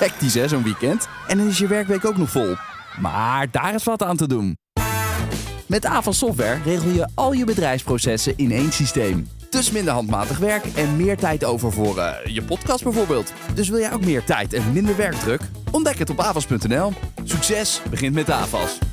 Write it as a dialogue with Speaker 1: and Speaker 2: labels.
Speaker 1: Hectisch hè, zo'n weekend. En dan is je werkweek ook nog vol. Maar daar is wat aan te doen. Met Avas Software regel je al je bedrijfsprocessen in één systeem. Dus minder handmatig werk en meer tijd over voor je podcast bijvoorbeeld. Dus wil jij ook meer tijd en minder werkdruk? Ontdek het op avas.nl. Succes begint met Avas.